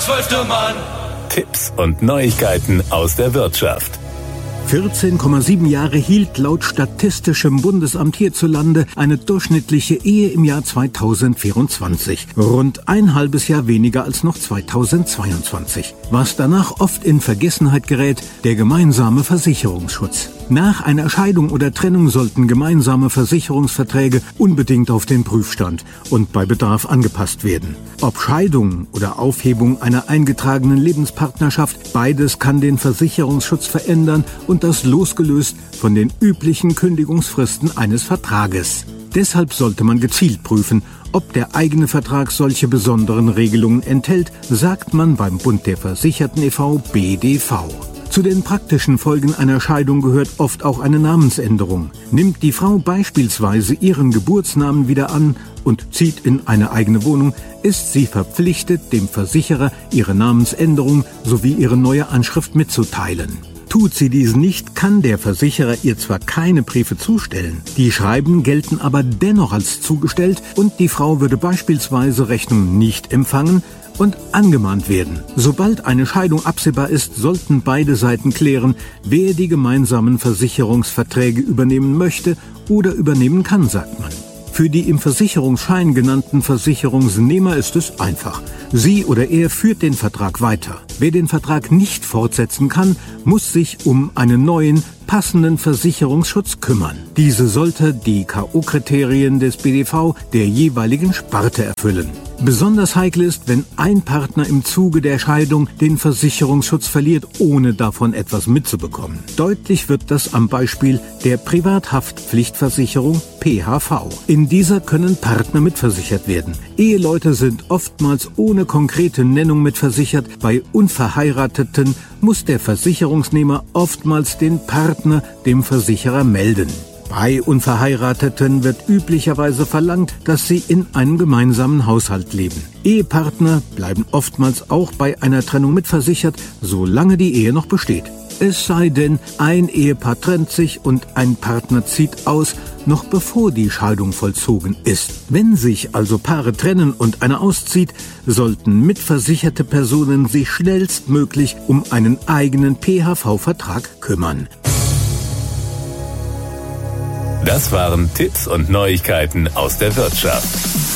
12. Mann. Tipps und Neuigkeiten aus der Wirtschaft. 14,7 Jahre hielt laut Statistischem Bundesamt hierzulande eine durchschnittliche Ehe im Jahr 2024. Rund ein halbes Jahr weniger als noch 2022. Was danach oft in Vergessenheit gerät, der gemeinsame Versicherungsschutz. Nach einer Scheidung oder Trennung sollten gemeinsame Versicherungsverträge unbedingt auf den Prüfstand und bei Bedarf angepasst werden. Ob Scheidung oder Aufhebung einer eingetragenen Lebenspartnerschaft, beides kann den Versicherungsschutz verändern und das losgelöst von den üblichen Kündigungsfristen eines Vertrages. Deshalb sollte man gezielt prüfen, ob der eigene Vertrag solche besonderen Regelungen enthält, sagt man beim Bund der Versicherten e.V. BDV. Zu den praktischen Folgen einer Scheidung gehört oft auch eine Namensänderung. Nimmt die Frau beispielsweise ihren Geburtsnamen wieder an und zieht in eine eigene Wohnung, ist sie verpflichtet, dem Versicherer ihre Namensänderung sowie ihre neue Anschrift mitzuteilen. Tut sie dies nicht, kann der Versicherer ihr zwar keine Briefe zustellen, die Schreiben gelten aber dennoch als zugestellt und die Frau würde beispielsweise Rechnungen nicht empfangen und angemahnt werden. Sobald eine Scheidung absehbar ist, sollten beide Seiten klären, wer die gemeinsamen Versicherungsverträge übernehmen möchte oder übernehmen kann, sagt man. Für die im Versicherungsschein genannten Versicherungsnehmer ist es einfach. Sie oder er führt den Vertrag weiter. Wer den Vertrag nicht fortsetzen kann, muss sich um einen neuen, passenden Versicherungsschutz kümmern. Diese sollte die K.O.-Kriterien des BDV der jeweiligen Sparte erfüllen. Besonders heikel ist, wenn ein Partner im Zuge der Scheidung den Versicherungsschutz verliert, ohne davon etwas mitzubekommen. Deutlich wird das am Beispiel der Privathaftpflichtversicherung PHV. In dieser können Partner mitversichert werden. Eheleute sind oftmals ohne konkrete Nennung mitversichert. Bei Unverheirateten muss der Versicherungsnehmer oftmals den Partner dem Versicherer melden. Bei Unverheirateten wird üblicherweise verlangt, dass sie in einem gemeinsamen Haushalt leben. Ehepartner bleiben oftmals auch bei einer Trennung mitversichert, solange die Ehe noch besteht. Es sei denn, ein Ehepaar trennt sich und ein Partner zieht aus, noch bevor die Scheidung vollzogen ist. Wenn sich also Paare trennen und einer auszieht, sollten mitversicherte Personen sich schnellstmöglich um einen eigenen PHV-Vertrag kümmern. Das waren Tipps und Neuigkeiten aus der Wirtschaft.